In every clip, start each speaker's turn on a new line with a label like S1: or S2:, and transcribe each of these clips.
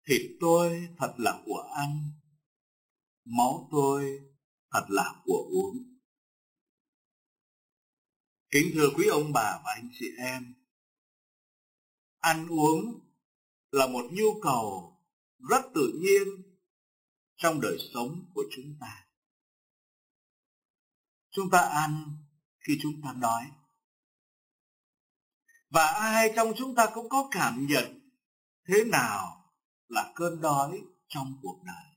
S1: Thịt tôi thật là của ăn, máu tôi thật là của uống. Kính thưa quý ông bà và anh chị em, ăn uống là một nhu cầu rất tự nhiên trong đời sống của chúng ta. Chúng ta ăn khi chúng ta đói. Và ai trong chúng ta cũng có cảm nhận thế nào là cơn đói trong cuộc đời.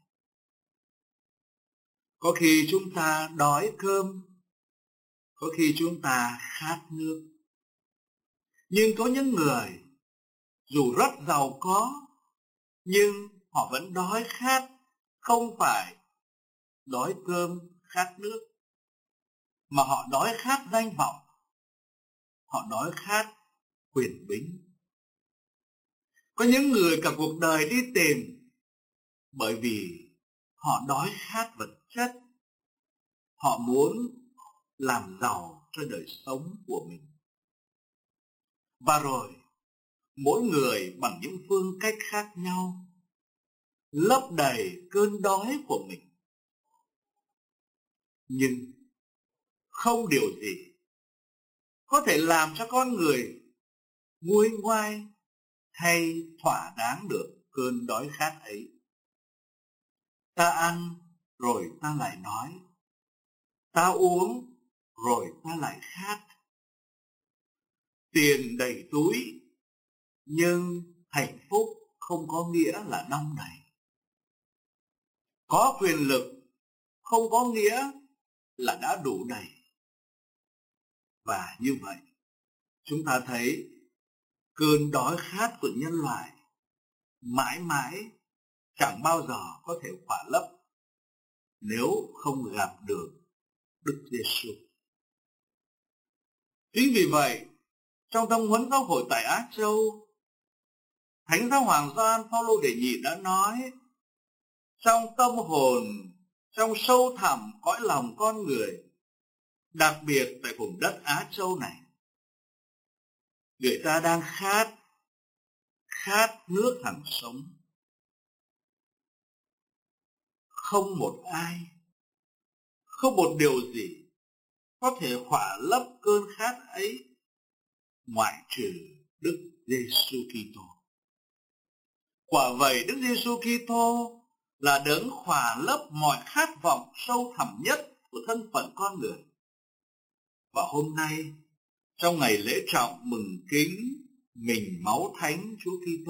S1: Có khi chúng ta đói cơm, có khi chúng ta khát nước. Nhưng có những người dù rất giàu có, nhưng họ vẫn đói khát, không phải đói cơm, khát nước, mà họ đói khát danh vọng, họ đói khát quyền bính. Có những người cả cuộc đời đi tìm bởi vì họ đói khát vật chất, họ muốn làm giàu cho đời sống của mình. Và rồi, mỗi người bằng những phương cách khác nhau lấp đầy cơn đói của mình. Nhưng không điều gì có thể làm cho con người nguôi ngoai hay thỏa đáng được cơn đói khát ấy. Ta ăn rồi ta lại đói, ta uống rồi ta lại khát. Tiền đầy túi, nhưng hạnh phúc không có nghĩa là đong đầy. Có quyền lực không có nghĩa là đã đủ đầy. Và như vậy, chúng ta thấy cơn đói khát của nhân loại mãi mãi chẳng bao giờ có thể khỏa lấp nếu không gặp được Đức Giêsu. Chính vì vậy, trong tông huấn giáo hội tại Á Châu, Thánh Giáo Hoàng Gioan Phaolô đệ nhị đã nói: trong tâm hồn, trong sâu thẳm cõi lòng con người, đặc biệt tại vùng đất Á Châu này, người ta đang khát nước hằng sống. Không một ai, không một điều gì có thể khỏa lấp cơn khát ấy ngoại trừ Đức Giêsu Kitô. Quả vậy, Đức Giêsu Kitô là đấng khỏa lấp mọi khát vọng sâu thẳm nhất của thân phận con người. Và hôm nay, trong ngày lễ trọng mừng kính mình máu thánh Chúa Kitô,